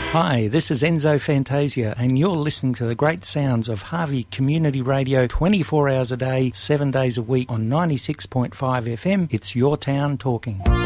Hi, this is Enzo Fantasia, and you're listening to the great sounds of Harvey Community Radio 24 hours a day, 7 days a week on 96.5 FM. It's your town talking.